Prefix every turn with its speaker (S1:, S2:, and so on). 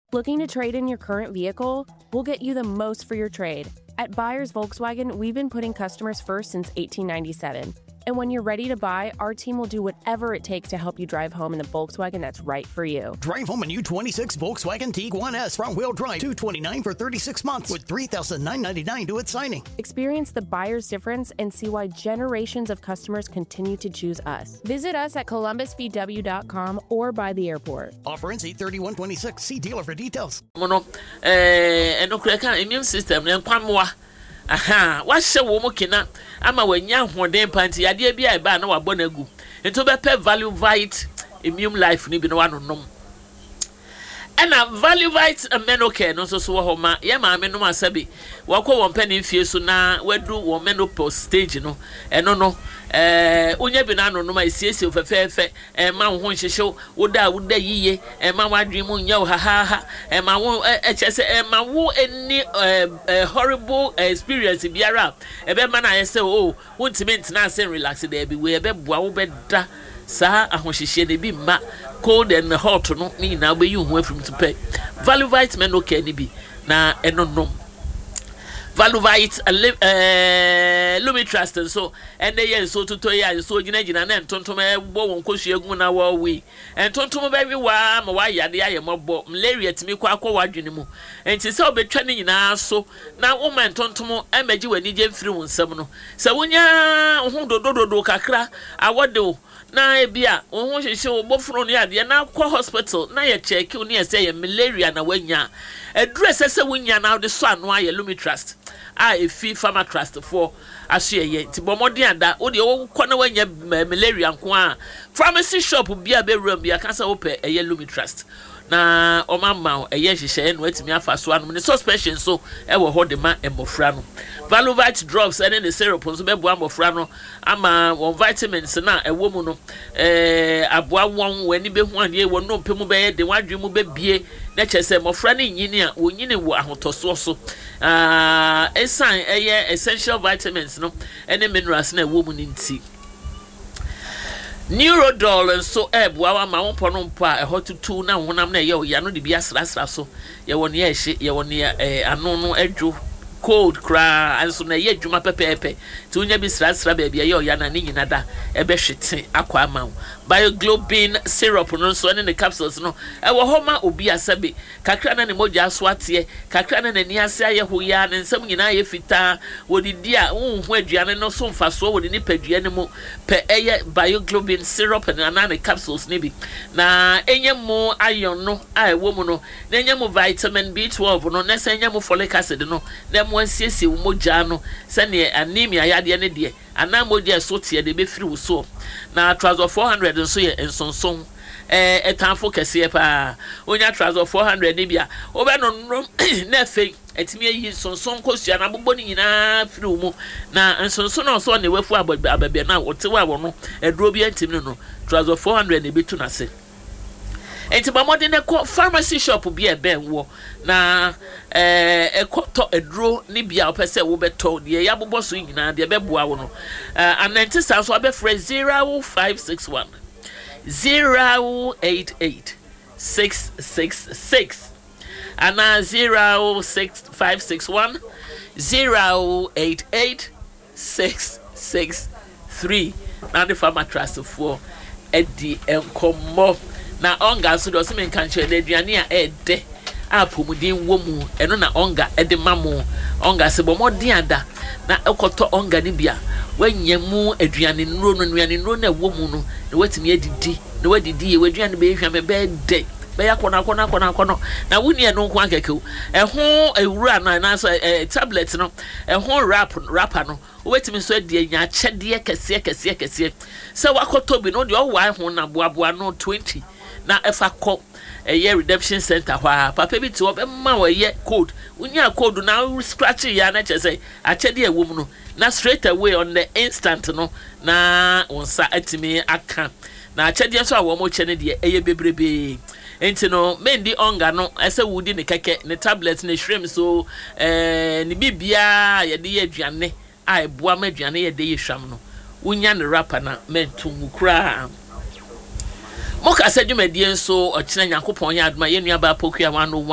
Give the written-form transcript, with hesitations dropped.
S1: Looking to trade in your current vehicle? We'll get you the most for your trade. At Buyers Volkswagen, we've been putting customers first since 1897. And when you're ready to buy, our team will do whatever it takes to help you drive home in the Volkswagen that's right for you.
S2: Drive home a new 26 Volkswagen Tiguan S front-wheel drive, $229 for 36 months with $3,999 due at signing.
S1: Experience the buyer's difference and see why generations of customers continue to choose us. Visit us at columbusvw.com or by the airport.
S2: Offer ends 8/31/26. See dealer for details.
S3: Immune system aha wahye wo mo kina ama wanya hoden panti ade bia e ba na wabonagu ento be pe value vite immune life ni bi no wanonom ena value vite amenoke no so wo homa ye ma me no asabi wakọ won pani fie so na wadu won menopause stage no eno no unya bi na no no ma siesie ofefefe ma ho nhyehyɛ woda yiye ma wadwe mu nya ha ha ma wo chese ma wo any horrible experience biara ebe ma na yese o wontimi ntina ase relax there bi we ebe boa wo beda sa ahohyehyɛ ne bi ma cold and hot no ni na be yu ho afim to pay value vitamin no can bi na eno no Valuvite Lumitrust and so and they are so to toy so gina and tontome bo won kosuagu na wa we and tontomo baby wa ma wa yade aye mobo malaria timi kwa wadwene mu enti se obetwa ne nyina so na woman tontomo amaji wani je mfiri wonsam no se wonya ho dododo kakra awode na ebia wo hyehyɛ wo bofro no ade na kwa hospital na ye check wo ne say malaria na wanya adure sese wonya na de so ano aye Lumitrust efi Pharma Trust for asye nti bomodi ada wo de wo kɔ na wanya malaria nko a pharmacy shop bia be room bia ka sa wo pɛ eye Lumitrust na omama eye hyehyɛ no atimi afa so anu ne suspension so wo ho de ma emofra no Valuvite drops and the syrup so be boa emofra no ama won vitamins na ewo mu no aboa won wani be hu ade wo no pemu be de wadwe mu be bie na kyese emofra ne nyini a wonyini wo ahotoso so esan eye essential vitamins no ene minerals na ewo mu nti Neurodol so boa wa ma won pono mpa ehotutu na honam na ye ya no de bia srasra so ye won ye hye ye won ano no adwo cold cra anso na ye dwuma pepepe ti unya bi srasra ba bia ye ya na ni nyina da ebe hwete akwa ama Bioglobin syrup no so ne capsules no wo homa obi asabe kakra na ne moja so ate kakra na ni ase aye hoya ne nsam nyina ye fita wodidi a hu aduane no so mfaso wodi ni padua ne mu pe eye Bioglobin syrup na ne capsules ne bi na enyemu iron no a ewo mu no na enyemu vitamin B12 no na se enyemu folic acid no na mo ansiesie wo moja no se ne anemia yade ne de ana moja so tie de be firi wo so na trouser 400 so ye ensonson etanfo kese pa onya trouser 400 ni bia obe no na fe etimi yi sonson kosua na bobbo ni nyina firi mu na ensonson no so ne wafu ababe na wotewa wo no eduro bi antimi no trouser 400 ne bitu na se enti bamode ne ko pharmacy shop bi e ben wo na ekoto eduro ni bia opese wo beto de ya bobbo so nyina de beboa wo no anenti sa so abefre 0561 088 666 ana 06561 088 663 na the Pharma Trust for edi enkomo na onga so do se men kan che de aduane a ede apomudin wo mu eno na onga ede mamu onga se bomodin ada na ekoto onga ni bia wanyamu aduane nro no aduane nro na wo mu no na watimi adidi na wadidi ye aduane be hwame be de be yakona na wuni eno nko akeke eho ewura na so tablet no eho wrapper no watimi so ade nya kyede kese se wakoto bi no de owa ho na boaboa no 20 na efa ko eye redemption center hwa papa bi ti wo be ma wo ye code unya code na scratch ya na chese achede ewom no na straight away on the instant no na onsa atimi aka na achede so awo mo chene de eye bebrebe enti no mendi onga no ese wudi ne keke ne tablet ne shrimp so ni bibia ye de ye aduane a eboa ma aduane ye de ye hwam no unya ne rapper na mentum kura Moka said you may dear so or China Yankopon yard, my young Yaba Pokia 101.